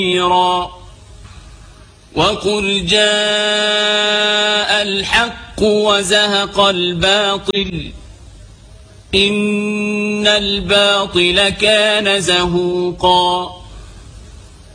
نذيرا وقل جاء الحق وزهق الباطل إن الباطل كان زهوقا